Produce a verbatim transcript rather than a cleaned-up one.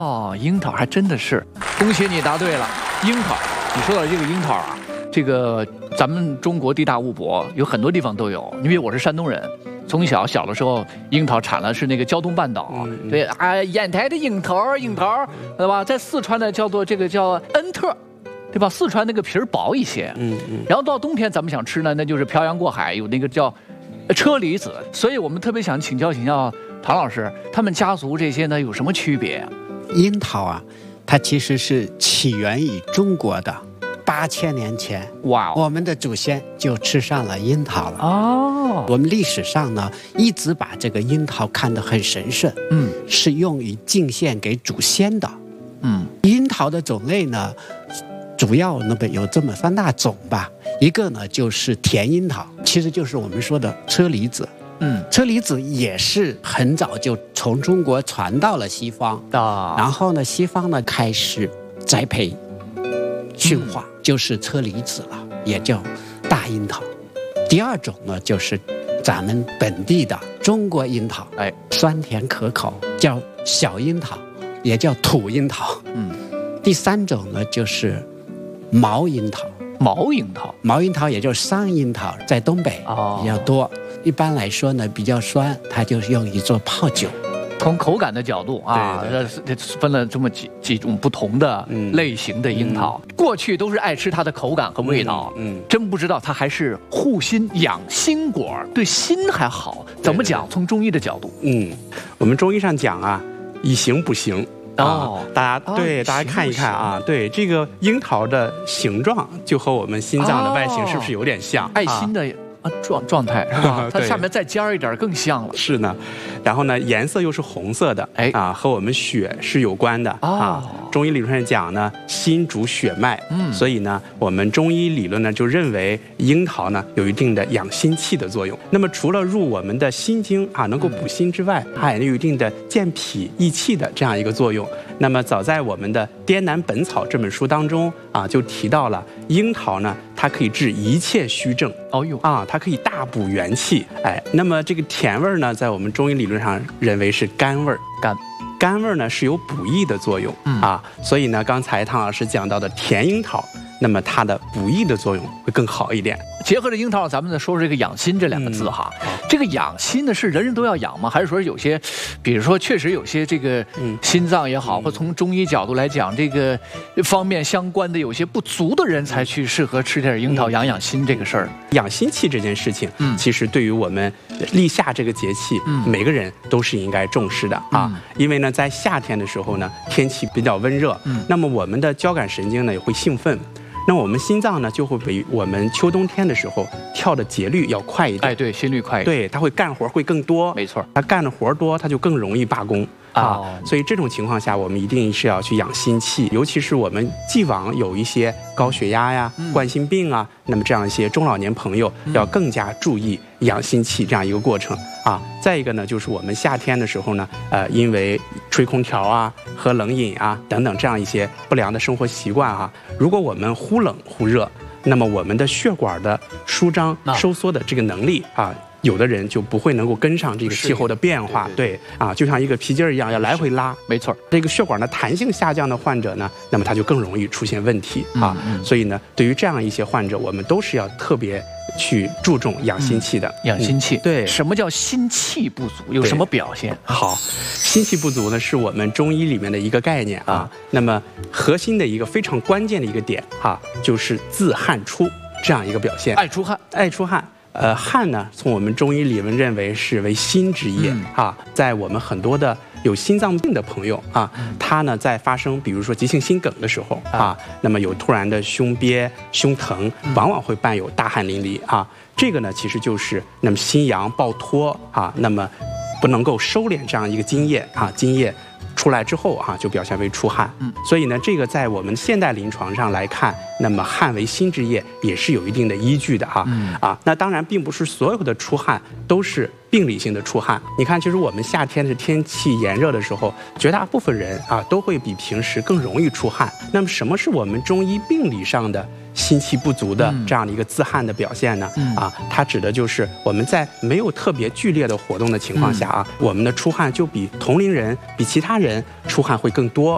哦，樱桃还真的是，恭喜你答对了。樱桃，你说到这个樱桃啊，这个咱们中国地大物博，有很多地方都有。因为我是山东人，从小小的时候，樱桃产了是那个胶东半岛，嗯、对啊，烟台的樱桃，樱桃，对吧？在四川呢叫做这个叫恩特。对吧？四川那个皮儿薄一些，嗯嗯，然后到冬天咱们想吃呢，那就是漂洋过海有那个叫车厘子，所以我们特别想请教请教唐老师，他们家族这些呢有什么区别啊？ 樱桃啊，它其实是起源于中国的，八千年前，哇，我们的祖先就吃上了樱桃了。哦，我们历史上呢一直把这个樱桃看得很神圣，嗯，是用于敬献给祖先的。嗯，樱桃的种类呢，主要那么有这么三大种吧，一个呢就是甜樱桃，其实就是我们说的车厘子。嗯，车厘子也是很早就从中国传到了西方啊，然后呢，西方呢开始栽培、驯化，嗯、就是车厘子了，也叫大樱桃。第二种呢就是咱们本地的中国樱桃，哎，酸甜可口，叫小樱桃，也叫土樱桃。嗯，第三种呢就是毛樱桃， 毛樱桃， 毛樱桃也就是山樱桃，在东北比较多。哦、一般来说呢，比较酸，它就用于做泡酒。 从口感的角度啊，这分了这么几几种不同的类型的樱桃。嗯、过去都是爱吃它的口感和味道，嗯，嗯真不知道它还是护心养心果，对心还好。怎么讲？从中医的角度， 嗯，我们中医上讲啊，以形补形。哦，大家对、哦、大家看一看啊，对这个樱桃的形状就和我们心脏的外形是不是有点像？ 哦、爱心的啊状状态是吧？它下面再尖一点更像了。 是呢，然后呢，颜色又是红色的，哎啊，和我们血是有关的、哦、啊。中医理论上讲呢，心主血脉，嗯，所以呢，我们中医理论呢就认为樱桃呢有一定的养心气的作用。那么除了入我们的心经啊，能够补心之外，它也有一定的健脾益气的这样一个作用。那么早在我们的《滇南本草》这本书当中啊，就提到了樱桃呢，它可以治一切虚症。哦哟啊，它可以大补元气。哎，那么这个甜味呢，在我们中医理论上认为是甘味儿，甘。甘味呢是有补益的作用、嗯、啊，所以呢，刚才汤老师讲到的甜樱桃，那么它的补益的作用会更好一点。 结合着樱桃，咱们再说说这个养心这两个字哈。嗯、这个养心呢，是人人都要养吗？还是说有些，比如说确实有些这个心脏也好，嗯、或从中医角度来讲，这个方面相关的有些不足的人才去适合吃点樱桃、嗯、养养心这个事儿。 养心气这件事情，嗯，其实对于我们立夏这个节气，嗯，每个人都是应该重视的啊，嗯、因为呢，在夏天的时候呢，天气比较温热，嗯，那么我们的交感神经呢也会兴奋。那我们心脏呢，就会比我们秋冬天的时候跳的节律要快一点。 哎，对，心率快一点。 对，它会干活会更多。 没错， 它干的活多，它就更容易罢工啊。哦、所以这种情况下，我们一定是要去养心气，尤其是我们既往有一些高血压呀、嗯、冠心病啊，那么这样一些中老年朋友要更加注意养心气这样一个过程啊。再一个呢，就是我们夏天的时候呢，呃，因为吹空调啊、喝冷饮啊等等这样一些不良的生活习惯啊，如果我们忽冷忽热，那么我们的血管的舒张、收缩的这个能力啊，有的人就不会能够跟上这个气候的变化，对, 对, 对啊，就像一个皮筋儿一样，要来回拉。 没错， 这个血管的弹性下降的患者呢，那么他就更容易出现问题啊。嗯嗯、所以呢，对于这样一些患者，我们都是要特别去注重养心气的。 嗯、养心气、 嗯，对。 什么叫心气不足？有什么表现？ 好，心气不足呢，是我们中医里面的一个概念啊。啊那么核心的一个非常关键的一个点啊，就是自汗出这样一个表现。 爱出汗， 爱出汗。呃，汗呢，从我们中医理论认为是为心之液、嗯、啊，在我们很多的有心脏病的朋友啊，嗯、他呢在发生比如说急性心梗的时候啊，啊那么有突然的胸憋、胸疼，往往会伴有大汗淋漓啊。这个呢，其实就是那么心阳暴脱啊，那么不能够收敛这样一个津液啊，津液出来之后啊，就表现为出汗。嗯，所以呢，这个在我们现代临床上来看，那么汗为心之液也是有一定的依据的啊。嗯、啊，那当然并不是所有的出汗都是病理性的出汗。你看，其实我们夏天的天气炎热的时候，绝大部分人啊都会比平时更容易出汗。那么，什么是我们中医病理上的心气不足的这样的一个自汗的表现呢？嗯、啊，它指的就是我们在没有特别剧烈的活动的情况下啊，嗯、我们的出汗就比同龄人、比其他人出汗会更多。